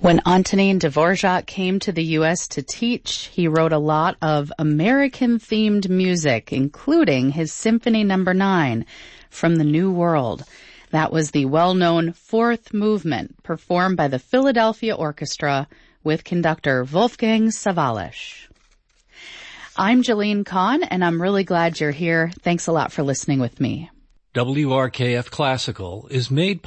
When Antonin Dvorak came to the U.S. to teach, he wrote a lot of American-themed music, including his Symphony No. 9 from the New World. That was the well-known Fourth Movement, performed by the Philadelphia Orchestra with conductor Wolfgang Sawallisch. I'm Jalene Kahn, and I'm really glad you're here. Thanks a lot for listening with me. WRKF Classical is made